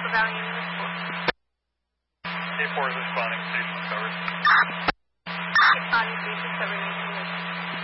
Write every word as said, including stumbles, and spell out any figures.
Alpha Valley Ambulance four. A four is responding, station covered. Responding, station covered,